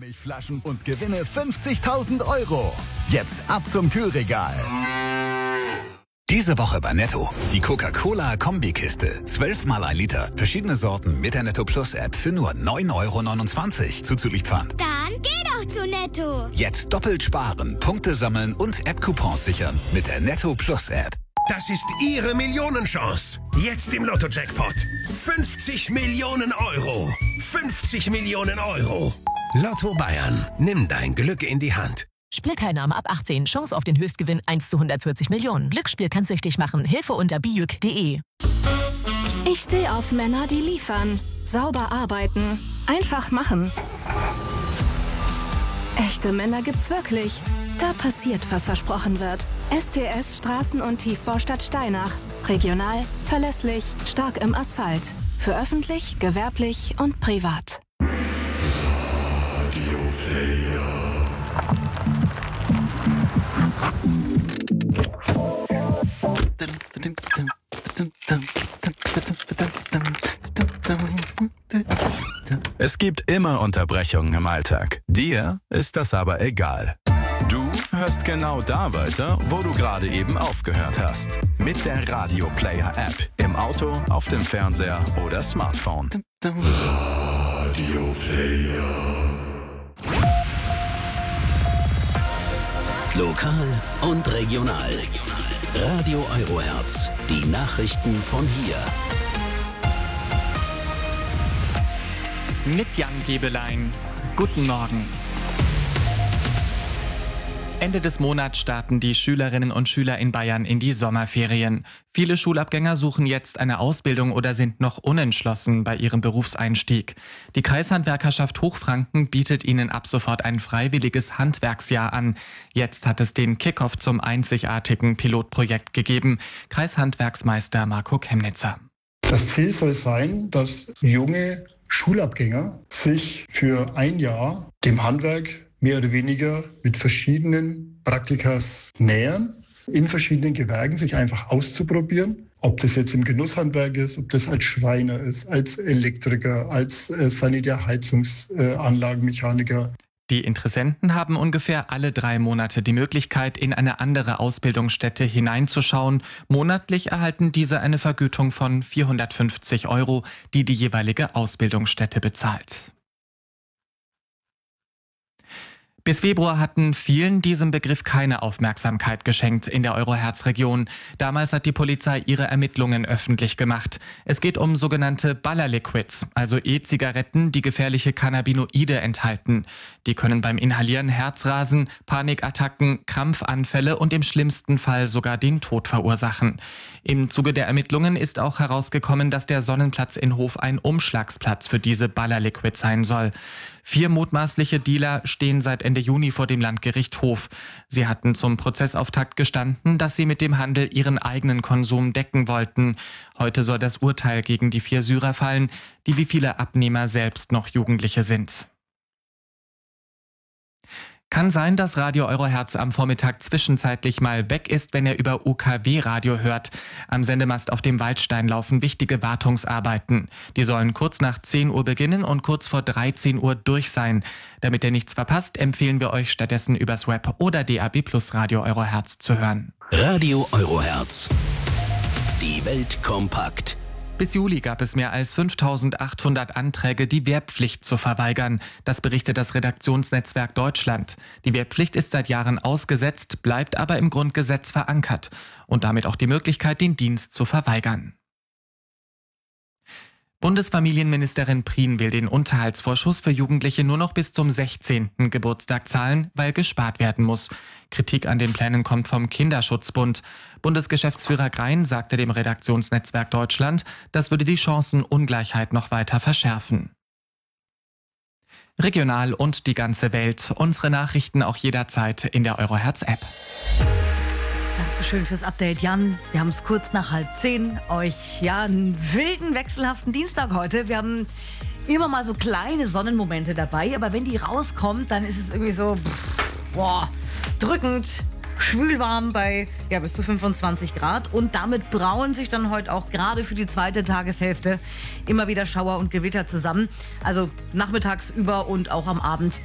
Milchflaschen und gewinne 50.000 €. Jetzt ab zum Kühlregal. Diese Woche bei Netto. Die Coca-Cola-Kombikiste. 12 mal 1 Liter. Verschiedene Sorten mit der Netto Plus App für nur 9,29 € zuzüglich Pfand. Dann geh doch zu Netto. Jetzt doppelt sparen, Punkte sammeln und App-Coupons sichern mit der Netto Plus App. Das ist Ihre Millionenchance. Jetzt im Lotto-Jackpot. 50 Millionen €. 50 Millionen €. Lotto Bayern. Nimm dein Glück in die Hand. Spielteilnahme ab 18. Chance auf den Höchstgewinn 1 zu 140 Millionen. Glücksspiel kann süchtig machen. Hilfe unter biüc.de. Ich stehe auf Männer, die liefern. Sauber arbeiten. Einfach machen. Echte Männer gibt's wirklich. Da passiert, was versprochen wird. STS Straßen- und Tiefbaustadt Steinach. Regional, verlässlich, stark im Asphalt. Für öffentlich, gewerblich und privat. Es gibt immer Unterbrechungen im Alltag. Dir ist das aber egal. Du hörst genau da weiter, wo du gerade eben aufgehört hast. Mit der Radio Player App. Im Auto, auf dem Fernseher oder Smartphone. Radio Player. Lokal und regional. Radio Eurohertz. Die Nachrichten von hier. Mit Jan Gebelein. Guten Morgen. Ende des Monats starten die Schülerinnen und Schüler in Bayern in die Sommerferien. Viele Schulabgänger suchen jetzt eine Ausbildung oder sind noch unentschlossen bei ihrem Berufseinstieg. Die Kreishandwerkerschaft Hochfranken bietet ihnen ab sofort ein freiwilliges Handwerksjahr an. Jetzt hat es den Kickoff zum einzigartigen Pilotprojekt gegeben. Kreishandwerksmeister Marco Chemnitzer. Das Ziel soll sein, dass junge Schulabgänger sich für ein Jahr dem Handwerk mehr oder weniger mit verschiedenen Praktikas nähern, in verschiedenen Gewerken sich einfach auszuprobieren. Ob das jetzt im Genusshandwerk ist, ob das als Schreiner ist, als Elektriker, als Sanitärheizungsanlagenmechaniker. Die Interessenten haben ungefähr alle 3 Monate die Möglichkeit, in eine andere Ausbildungsstätte hineinzuschauen. Monatlich erhalten diese eine Vergütung von 450 €, die die jeweilige Ausbildungsstätte bezahlt. Bis Februar hatten vielen diesem Begriff keine Aufmerksamkeit geschenkt in der Eurohertz-Region. Damals hat die Polizei ihre Ermittlungen öffentlich gemacht. Es geht um sogenannte Ballerliquids, also E-Zigaretten, die gefährliche Cannabinoide enthalten. Die können beim Inhalieren Herzrasen, Panikattacken, Krampfanfälle und im schlimmsten Fall sogar den Tod verursachen. Im Zuge der Ermittlungen ist auch herausgekommen, dass der Sonnenplatz in Hof ein Umschlagsplatz für diese Ballerliquids sein soll. 4 mutmaßliche Dealer stehen seit Ende Juni vor dem Landgericht Hof. Sie hatten zum Prozessauftakt gestanden, dass sie mit dem Handel ihren eigenen Konsum decken wollten. Heute soll das Urteil gegen die 4 Syrer fallen, die wie viele Abnehmer selbst noch Jugendliche sind. Kann sein, dass Radio Eurohertz am Vormittag zwischenzeitlich mal weg ist, wenn ihr über UKW-Radio hört. Am Sendemast auf dem Waldstein laufen wichtige Wartungsarbeiten. Die sollen kurz nach 10 Uhr beginnen und kurz vor 13 Uhr durch sein. Damit ihr nichts verpasst, empfehlen wir euch stattdessen übers Web oder DAB+ Radio Eurohertz zu hören. Radio Eurohertz. Die Welt kompakt. Bis Juli gab es mehr als 5.800 Anträge, die Wehrpflicht zu verweigern. Das berichtet das Redaktionsnetzwerk Deutschland. Die Wehrpflicht ist seit Jahren ausgesetzt, bleibt aber im Grundgesetz verankert. Und damit auch die Möglichkeit, den Dienst zu verweigern. Bundesfamilienministerin Prien will den Unterhaltsvorschuss für Jugendliche nur noch bis zum 16. Geburtstag zahlen, weil gespart werden muss. Kritik an den Plänen kommt vom Kinderschutzbund. Bundesgeschäftsführer Grein sagte dem Redaktionsnetzwerk Deutschland, das würde die Chancenungleichheit noch weiter verschärfen. Regional und die ganze Welt. Unsere Nachrichten auch jederzeit in der Eurohertz-App. Dankeschön fürs Update, Jan. Wir haben es kurz nach 9:30 euch einen wilden, wechselhaften Dienstag heute. Wir haben immer mal so kleine Sonnenmomente dabei, aber wenn die rauskommt, dann ist es irgendwie so drückend, schwülwarm bei bis zu 25 Grad. Und damit brauen sich dann heute auch gerade für die zweite Tageshälfte immer wieder Schauer und Gewitter zusammen. Also nachmittags über und auch am Abend